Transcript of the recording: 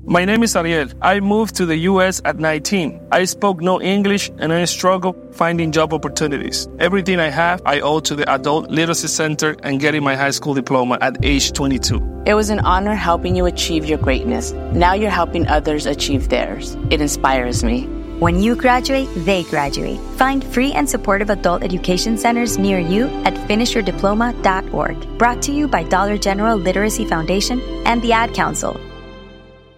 My name is Ariel. I moved to the U.S. at 19. I spoke no English and I struggled finding job opportunities. Everything I have, I owe to the Adult Literacy Center and getting my high school diploma at age 22. It was an honor helping you achieve your greatness. Now you're helping others achieve theirs. It inspires me. When you graduate, they graduate. Find free and supportive adult education centers near you at finishyourdiploma.org. Brought to you by Dollar General Literacy Foundation and the Ad Council.